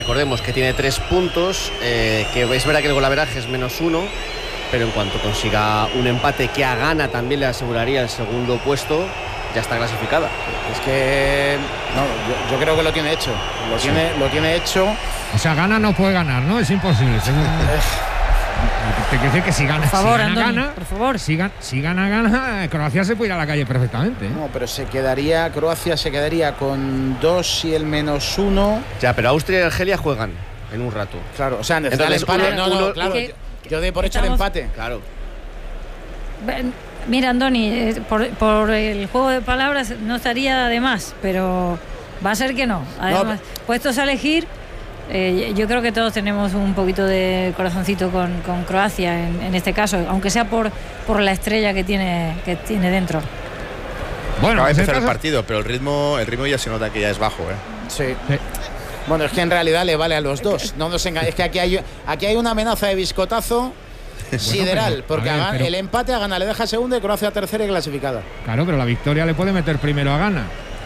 Recordemos que tiene 3 puntos, que es verdad que el golaveraje es -1, pero en cuanto consiga un empate que a Ghana también le aseguraría el segundo puesto, ya está clasificada. Es que no, yo creo que lo tiene hecho. Lo tiene hecho. O sea, Ghana no puede ganar, ¿no? Es imposible, seguro. Te quiero decir que si gana, por favor, si gana, Andoni, gana, por favor. Si gana, Croacia se puede ir a la calle perfectamente, ¿eh? No, pero Croacia se quedaría con 2 y el -1. Ya, pero Austria y Argelia juegan en un rato. Claro, o sea, necesitan el empate. Claro. Yo doy por hecho el empate. Claro. Mira, Andoni, por el juego de palabras no estaría de más, pero va a ser que no. Además, puestos a elegir, yo creo que todos tenemos un poquito de corazoncito con Croacia en este caso, aunque sea por la estrella que tiene dentro. Bueno, acaba de empezar el partido, pero el ritmo ya se nota que ya es bajo, ¿eh? Sí. Bueno, es que en realidad le vale a los dos. No nos engañemos. Es que aquí hay una amenaza de biscotazo sideral, porque el empate a Ghana le deja segunda y Croacia tercera y clasificada. Claro, pero la victoria le puede meter primero a Ghana.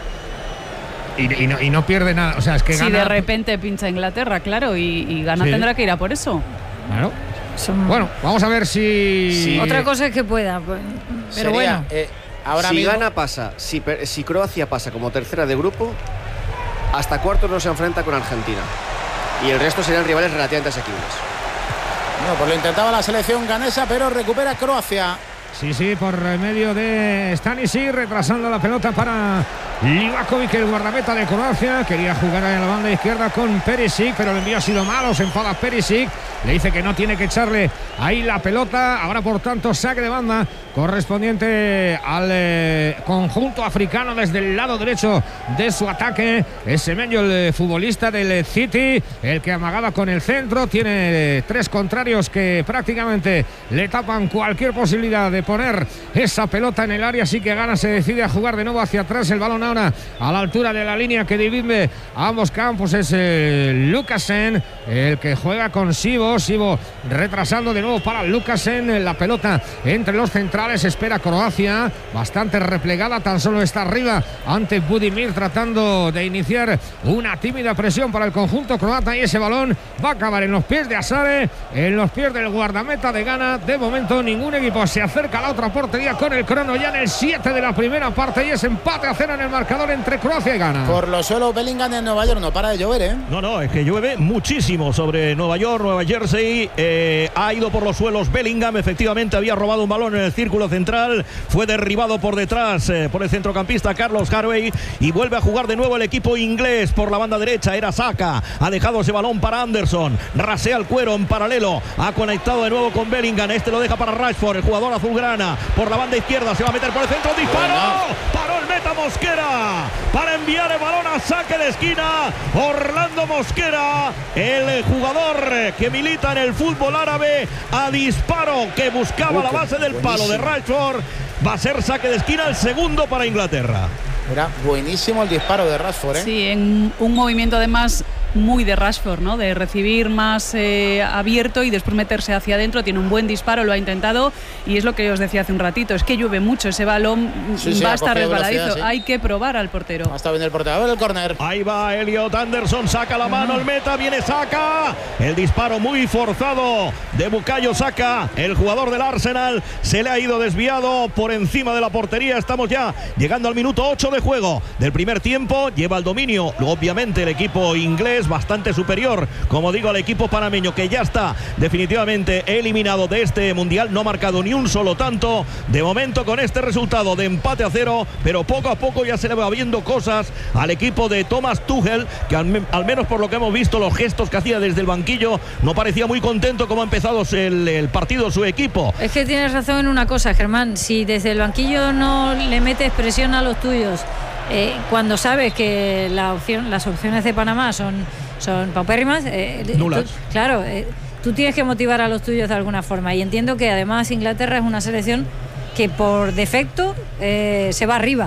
Y no pierde nada. O sea, es que si de repente pincha Inglaterra, claro, y Ghana tendrá que ir a por eso. Claro. Bueno, vamos a ver si otra cosa es que pueda, pero sería, bueno. Ahora si Ghana pasa, si Croacia pasa como tercera de grupo, hasta cuartos no se enfrenta con Argentina. Y el resto serían rivales relativamente asequibles. No, pues lo intentaba la selección ganesa, pero recupera Croacia. Sí, por medio de Stanisic, retrasando la pelota para Livakovic, el guardameta de Croacia. Quería jugar en la banda izquierda con Perisic, pero el envío ha sido malo. Se enfada Perisic, le dice que no tiene que echarle ahí la pelota. Ahora, por tanto, saque de banda correspondiente al conjunto africano desde el lado derecho de su ataque. Es Semenyo, el futbolista del City, el que amagaba con el centro. Tiene 3 contrarios que prácticamente le tapan cualquier posibilidad de poner esa pelota en el área, así que Ghana se decide a jugar de nuevo hacia atrás. El balón ahora a la altura de la línea que divide a ambos campos es Lucasen, el que juega con Sivo retrasando de nuevo para Lucasen. La pelota entre los centrales, espera Croacia, bastante replegada, tan solo está arriba ante Budimir, tratando de iniciar una tímida presión para el conjunto croata, y ese balón va a acabar en los pies de Asare, en los pies del guardameta de Ghana. De momento ningún equipo se acerca a la otra portería con el crono ya en el 7 de la primera parte, y es empate a 0 en el marcador entre Croacia y Ghana. Por los suelos Bellingham en Nueva York no para de llover, ¿eh? No, es que llueve muchísimo sobre Nueva York, Nueva Jersey. Ha ido por los suelos Bellingham, efectivamente había robado un balón en el círculo central, fue derribado por detrás por el centrocampista Carlos Harvey, y vuelve a jugar de nuevo el equipo inglés por la banda derecha. Era Saka, ha dejado ese balón para Anderson, rasea el cuero en paralelo, ha conectado de nuevo con Bellingham, este lo deja para Rashford, el jugador azulgrana, por la banda izquierda, se va a meter por el centro, disparo, paró el meta Mosquera para enviar el balón a saque de esquina. Orlando Mosquera, el jugador que milita en el fútbol árabe, a disparo que buscaba la base del palo de Rashford. Va a ser saque de esquina, el segundo para Inglaterra. Era buenísimo el disparo de Rashford, ¿eh? Sí, en un movimiento además muy de Rashford, ¿no? De recibir más abierto y después meterse hacia adentro. Tiene un buen disparo, lo ha intentado, y es lo que os decía hace un ratito, es que llueve mucho, ese balón va a estar resbaladizo, sí. Hay que probar al portero. Hasta bien el portero, a ver el córner. Ahí va Elliot Anderson, saca la mano, el meta, viene Saka, el disparo muy forzado de Bukayo Saka, el jugador del Arsenal, se le ha ido desviado por encima de la portería. Estamos ya llegando al minuto 8 de juego del primer tiempo, lleva el dominio obviamente el equipo inglés, bastante superior, como digo, al equipo panameño, que ya está definitivamente eliminado de este mundial, no ha marcado ni un solo tanto de momento con este resultado de empate a 0, pero poco a poco ya se le va viendo cosas al equipo de Thomas Tuchel, que al menos por lo que hemos visto, los gestos que hacía desde el banquillo, no parecía muy contento como ha empezado el partido su equipo. Es que tienes razón en una cosa, Germán, si desde el banquillo no le metes presión a los tuyos, cuando sabes que las opciones de Panamá son paupérrimas, nulas. Claro, tú tienes que motivar a los tuyos de alguna forma, y entiendo que además Inglaterra es una selección que por defecto se va arriba.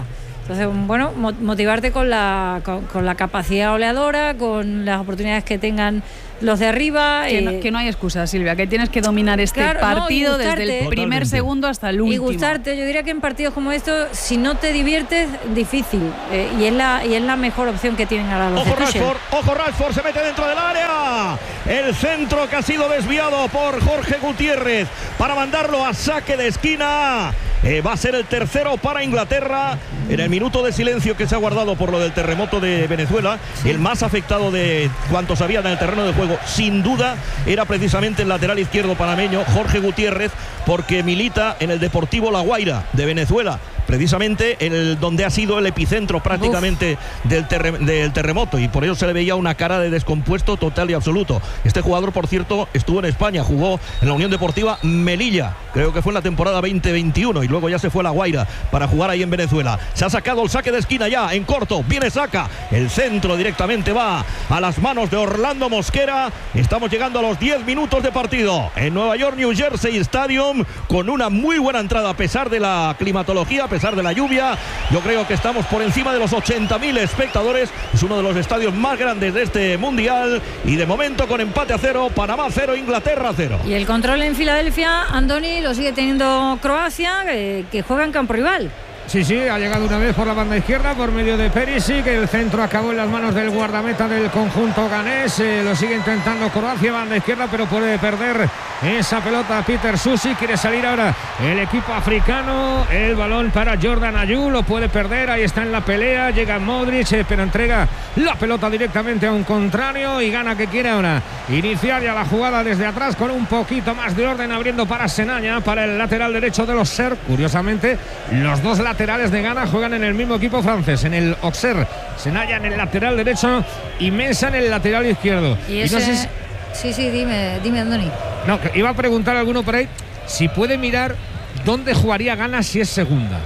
Entonces, bueno, motivarte con la capacidad goleadora, con las oportunidades que tengan los de arriba. Que no hay excusa, Silvia, que tienes que dominar este partido desde el primer segundo hasta el último. Y gustarte. Yo diría que en partidos como estos, si no te diviertes, difícil. Y es la mejor opción que tienen ahora los de Tuchel. Ojo Rashford, se mete dentro del área. El centro que ha sido desviado por Jorge Gutiérrez para mandarlo a saque de esquina. Va a ser el tercero para Inglaterra en el minuto de silencio que se ha guardado por lo del terremoto de Venezuela. El más afectado de cuantos había en el terreno de juego, sin duda, era precisamente el lateral izquierdo panameño Jorge Gutiérrez, porque milita en el Deportivo La Guaira de Venezuela, precisamente donde ha sido el epicentro prácticamente del terremoto, y por ello se le veía una cara de descompuesto total y absoluto. Este jugador, por cierto, estuvo en España, jugó en la Unión Deportiva Melilla, creo que fue en la temporada 2021, y luego ya se fue a La Guaira para jugar ahí en Venezuela. Se ha sacado el saque de esquina ya en corto, viene Saka, el centro directamente va a las manos de Orlando Mosquera. Estamos llegando a los 10 minutos de partido en Nueva York New Jersey Stadium, con una muy buena entrada a pesar de la climatología, a pesar de la lluvia. Yo creo que estamos por encima de los 80.000 espectadores. Es uno de los estadios más grandes de este mundial, y de momento con empate a 0, Panamá 0, Inglaterra 0. Y el control en Filadelfia, Andoni, lo sigue teniendo Croacia, que juega en campo rival. Sí, ha llegado una vez por la banda izquierda por medio de Perisic. El centro acabó en las manos del guardameta del conjunto ganés. Lo sigue intentando Croacia, banda izquierda, pero puede perder esa pelota Peter Susi. Quiere salir ahora el equipo africano. El balón para Jordan Ayew, lo puede perder. Ahí está en la pelea. Llega Modric, pero entrega la pelota directamente a un contrario, y Ghana, que quiere ahora iniciar ya la jugada desde atrás con un poquito más de orden, abriendo para Senaya, para el lateral derecho de los SER. Curiosamente, los dos laterales de Ghana juegan en el mismo equipo francés, en el Auxerre. Senaya en el lateral derecho y Mensah en el lateral izquierdo. Y ese... no sé si... Sí, dime, Andoni. No, que iba a preguntar a alguno por ahí si puede mirar dónde jugaría Ghana si es segunda.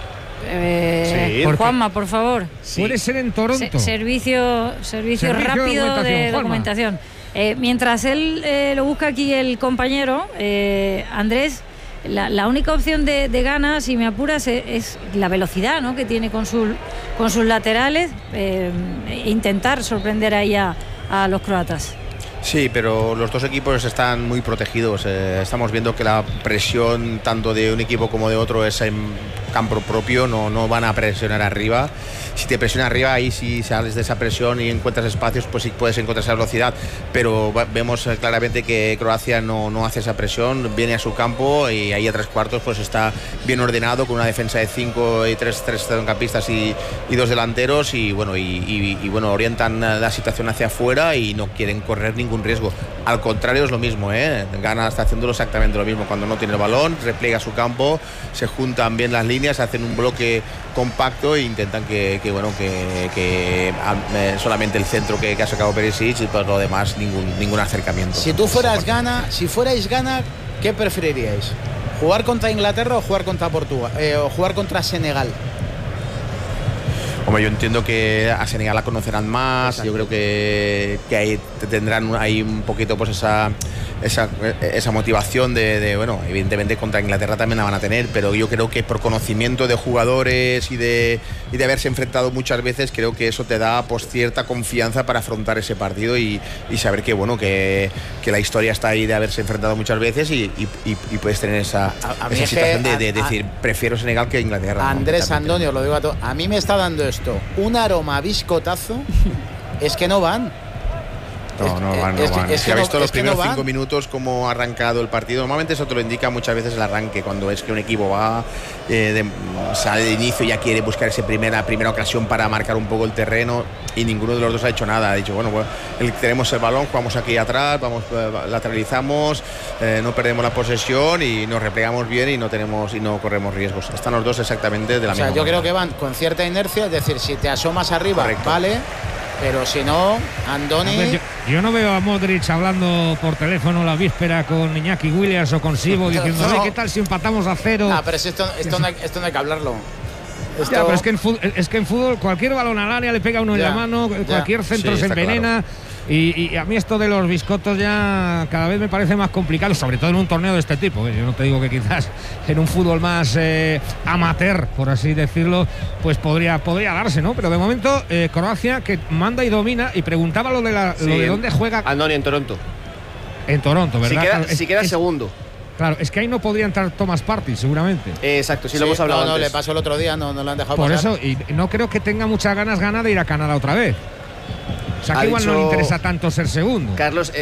Juanma, por favor. Puede ser en Toronto. Servicio rápido de documentación. Mientras él lo busca aquí el compañero, Andrés, la única opción de Ghana, si me apuras, es la velocidad, ¿no?, que tiene con sus laterales, intentar sorprender ahí a los croatas. Sí, pero los dos equipos están muy protegidos. Estamos viendo que la presión tanto de un equipo como de otro es en campo propio, no van a presionar arriba. Si te presiona arriba, ahí sí sales de esa presión y encuentras espacios, pues sí puedes encontrar esa velocidad, pero vemos claramente que Croacia no hace esa presión, viene a su campo y ahí a tres cuartos pues está bien ordenado, con una defensa de 5 y 3 centrocampistas y 2 delanteros, y bueno, orientan la situación hacia afuera y no quieren correr ningún riesgo. Al contrario, es lo mismo, Ghana está haciéndolo exactamente lo mismo. Cuando no tiene el balón, repliega su campo, se juntan bien las líneas, hacen un bloque compacto e intentan que solamente el centro que ha sacado Perisic, y por lo demás ningún acercamiento. Si fuerais Ghana, ¿qué preferiríais? ¿Jugar contra Inglaterra o jugar contra Portugal? ¿O jugar contra Senegal? Hombre, yo entiendo que a Senegal la conocerán más. Exacto. Yo creo que ahí tendrán ahí un poquito pues esa motivación de bueno, evidentemente contra Inglaterra también la van a tener, pero yo creo que por conocimiento de jugadores y de haberse enfrentado muchas veces, creo que eso te da pues cierta confianza para afrontar ese partido y saber que bueno, que la historia está ahí de haberse enfrentado muchas veces y puedes tener esa situación de decir prefiero Senegal que Inglaterra. Andrés, Andoni, os lo digo a todos, a mí me está dando esto un aroma a biscotazo. Es que no van. No van. Se ha visto los primeros 5 minutos cómo ha arrancado el partido. Normalmente eso te lo indica muchas veces el arranque, cuando es que un equipo va sale de inicio y ya quiere buscar esa primera ocasión para marcar un poco el terreno, y ninguno de los dos ha hecho nada. Ha dicho, bueno, tenemos el balón, jugamos aquí atrás, lateralizamos, no perdemos la posesión y nos replegamos bien y no corremos riesgos. Están los dos exactamente de la misma manera. Yo creo que van con cierta inercia, es decir, si te asomas arriba, correcto, vale. Pero si no, Andoni... Yo no veo a Modric hablando por teléfono la víspera con Iñaki Williams o con Sibo diciendo, ¿qué tal si empatamos a 0? Pero esto no hay que hablarlo. Pero es que en fútbol cualquier balón al área le pega uno en la mano, cualquier centro se envenena. Y a mí esto de los biscotos ya cada vez me parece más complicado, sobre todo en un torneo de este tipo. Yo no te digo que quizás en un fútbol más amateur, por así decirlo, pues podría darse, ¿no? Pero de momento Croacia, que manda y domina, y preguntaba lo de dónde juega. Andoni, en Toronto. En Toronto, ¿verdad? Si queda segundo. Claro, es que ahí no podría entrar Thomas Partey, seguramente. Exacto, sí, lo hemos hablado antes. No, le pasó el otro día, no lo han dejado por pasar. Eso, y no creo que tenga muchas ganas de ir a Canadá otra vez. O sea, que igual no le interesa tanto ser segundo. Carlos,